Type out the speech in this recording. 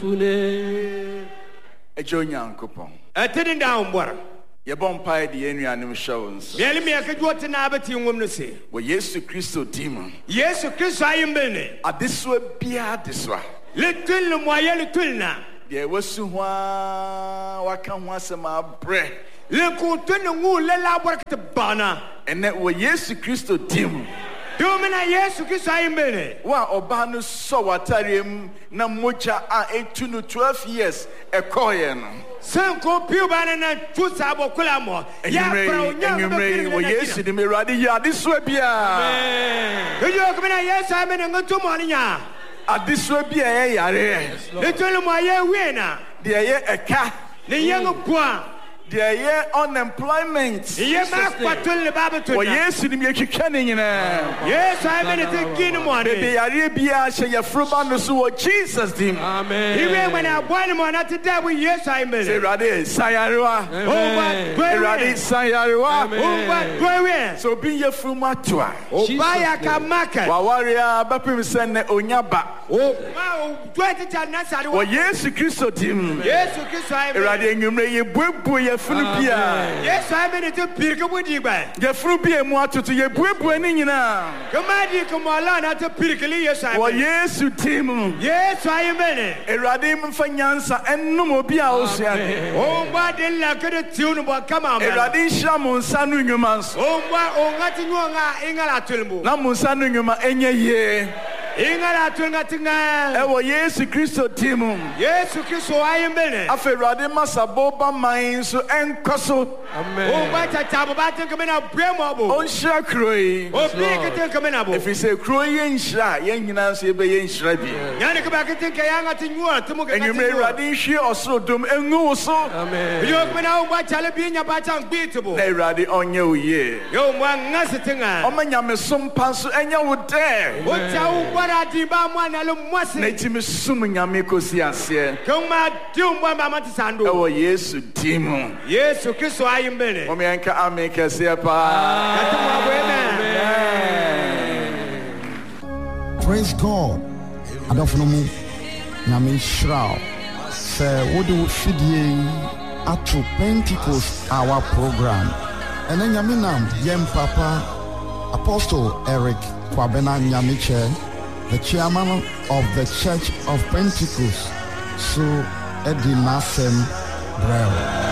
Ejonya Nkupon. Attending down, water. Your bonfire, the Enrianum shows. Yelmy, I could what an abbey woman say. Well, yes, to Christo demon. Yes, to Chris, I am Benny. At this way, be at this one. Little Moyel Twilna. There was soon what can once my bread. Look who turn the wool, let our work the banner. And that was yes, to Christo demon. Domina, yes, to Chris, I am Benny. One Obano saw what Tarium Namucha are 18 to 12 years a coin. Sanko Puban and Futsabo Kulamo. Yes, the Miradia, this way be. Yes, I'm in a good morning. At this way be a yare. Little Moya winner. The air a cat. The young poor. The year unemployment. Yes, well, yes, in the canning. Yes, I'm in a kingdom one. The Arabia shall your fruit so Jesus dim. Amen. Even when I want one at the devil, yes, I'm in it. Radi Sayarua. Radi Sayarua. So be your frumatua. Oh, buy a kamaka. Wawaria Bapim send Onyaba. Oh, 20 times. Oh, yes, Christo dim. Yes, Christo. Radi, you may buy yes, I'm in it to pick up with you back. The Frubia Moto to your winning now. Come on, you come along at the Pirkali, yes, I am. Yes, you team. Yes, I am in it. A Radim Fanyansa and Numobia Ocean. Oh, but then look at the tune about come on. A Radin Shamun Sanungumans. Oh, what in Ingala Tulmu. Namun Sanunguma any year. Ingala Tungatinga. Oh, yes, Christo team. Yes, Christo, I am in it. After Radima Saboba mines and Cosso. Oh, what a tab about to come in a Bremo. Oh, Shakroy. Oh, big to come in. If you say Croy Sha, young Nancy Bay Shrabi. Yannick back and think I am at you to move. And you may Radishi or so dum and no so. Amen. You know what Jalabina Batang beatable. They radi on you, ye. Yo, one nothing. Oh, my yam is some pass and you would dare. What I did by one alum was native assuming Amicos Yasia. Come out, do my mamma Sando. Oh, yes, demon. Yes, so Chris, I am Benny. Omianka Amica Sepa. Praise God. I don't know. Nami Shroud. Say, what do we feed ye at Pentecost our program? And then Yaminam, Yem Papa, Apostle Eric Kwabena Nyamiche, the chairman of the Church of Pentecost, so Eddie Nasem Brel.